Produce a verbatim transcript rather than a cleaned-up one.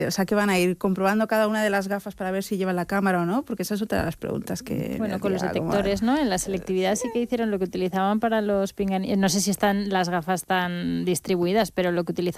O sea, que van a ir comprobando cada una de las gafas para ver si llevan la cámara o no, porque esa es otra de las preguntas que... Bueno, con los como- detectores, ¿no? En la selectividad sí que hicieron lo que utilizaban para los pinganillos. No sé si están las gafas tan distribuidas, pero lo que utilizaban